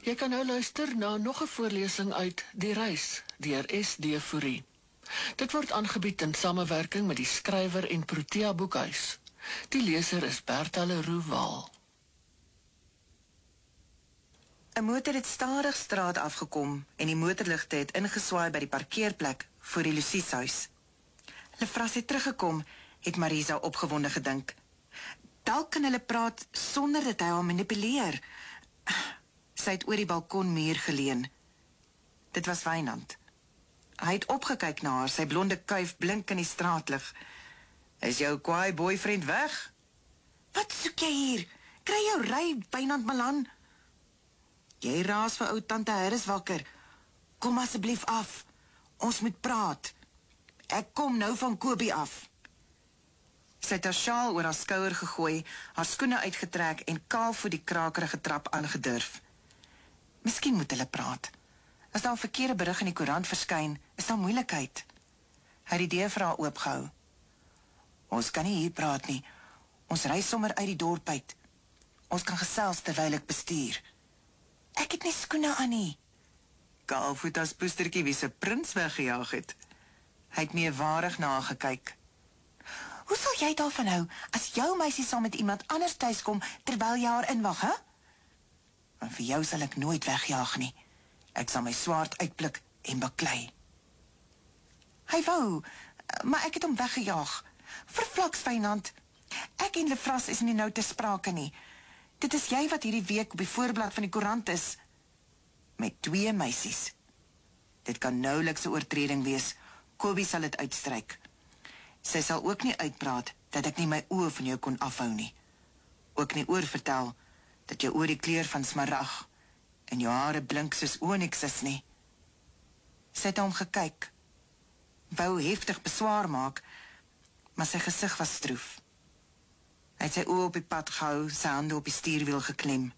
Jy kan nou luister na nog 'n voorlesing uit Die Reis deur S.D. Fourie. Dit word aangebied in samewerking met die skrywer en Protea Boekhuis. Die leser is Bertha Leroux Waal. 'n motor het stadig straat afgekom en die motorligte het ingeswaai by die parkeerplek voor die Lucieshuis. Lefras het teruggekom, het Marisa opgewonde gedink. Dalk kan hulle praat sonder dat hy haar manipuleer. Sy het oor die balkonmuur geleun. Dit was Wynand. Hy het opgekyk na haar, sy blonde kuif blink in die straatlig. Is jou kwaai boyfriend weg? Wat soek jy hier? Kry jou ry, Wynand Malan. Jy raas vir ou tante Harris wakker. Kom asseblief af. Ons moet praat. Ek kom nou van Kobie af. Sy het haar sjaal oor haar skouer gegooi, haar skoene uitgetrek en kaal voor die krakerige trap aangedurf. Miskien moet hulle praat. As daar 'n verkeerde berig in die koerant verskyn, is daar moeilikheid. Hy het die deur vir haar oopgehou. Ons kan nie hier praat nie. Ons ry sommer uit die dorp uit. Ons kan gesels terwyl ek bestuur. Ek het nie skoene aan nie. Kaalvoet as poestertjie wie se prins weggejaag het. Hy het meewarig na haar gekyk. Hoe sal jy daarvan hou as jou meisie saam met iemand anders tuis kom terwyl jy haar inwag, hè? Want vir jou sal ek nooit wegjaag nie. Ek sal my swaard uitblik en baklei. Hy wou, maar ek het hom weggejaag. Verflaks, Wynand. Ek en Lefras is nie nou te sprake nie. Dit is jy wat hierdie week op die voorblad van die koerant is. Met 2 meisies. Dit kan nouliks 'n oortreding wees. Kobie sal dit uitstryk. Sy sal ook nie uitpraat dat ek nie my oë van jou kon afhou nie. Ook nie oorvertel dat jou oor die kleur van smarag en jou hare blink soos onyx is nie. Sy het hom gekyk. Wou heftig beswaar maak, maar sy gesig was stroef. Hy het sy oë op die pad gehou, sy hande op die stuurwiel geklem.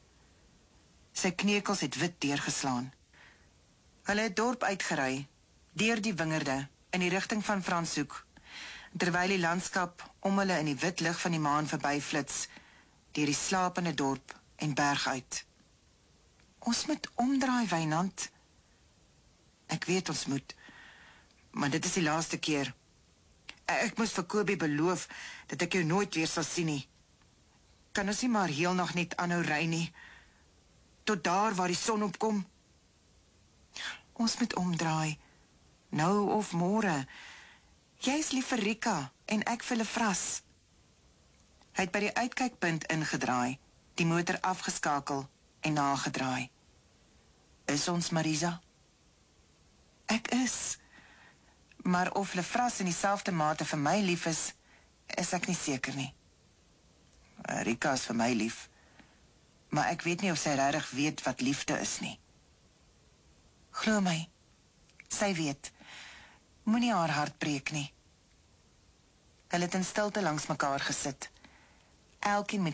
Sy knekels het wit deurgeslaan. Hulle het dorp uitgery, deur die wingerde, in die rigting van Franshoek, terwyl die landskap om hulle in die wit lig van die maan verbyflits, deur die slapende dorp en berg uit. Ons moet omdraai, Wynand. Ek weet ons moet, maar dit is die laaste keer. Ek moes vir Kobie beloof dat ek jou nooit weer sal sien nie. Kan ons nie maar heel nog net aanhou ry nie, tot daar waar die son opkom? Ons moet omdraai, nou of môre. Jy is lief vir Rika en ek vir Lefras. Hy het by die uitkykpunt ingedraai, die motor afgeskakel en nagedraai. Is ons, Marisa? Ek is. Maar of Lefras in dieselfde mate vir my lief is ek nie seker nie. Rika is vir my lief, maar ek weet nie of sy regtig weet wat liefde is nie. Glo my, sy weet. Moenie haar hart breek nie. Hulle het in stilte langs mekaar gesit, elkeen met